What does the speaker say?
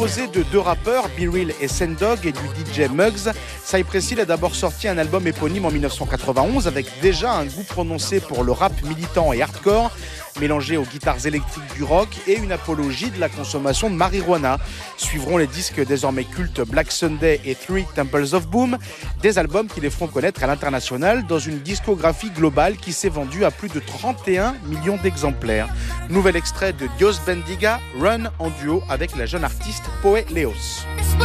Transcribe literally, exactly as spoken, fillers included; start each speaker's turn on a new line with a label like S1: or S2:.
S1: Composé de deux rappeurs, B-Real et Sendog, et du D J Muggs, Cypress Hill a d'abord sorti un album éponyme en mille neuf cent quatre-vingt-onze avec déjà un goût prononcé pour le rap militant et hardcore, mélangé aux guitares électriques du rock et une apologie de la consommation de marijuana. Suivront les disques désormais cultes Black Sunday et Three Temples of Boom, des albums qui les feront connaître à l'international dans une discographie globale qui s'est vendue à plus de trente et un millions d'exemplaires. Nouvel extrait de Dios Bendiga, Run en duo avec la jeune artiste Poe Leos.